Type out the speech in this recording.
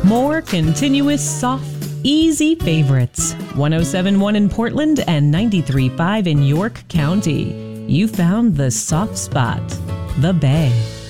More continuous, soft, easy favorites. 107.1 in Portland and 93.5 in York County. You found the soft spot, the Bay.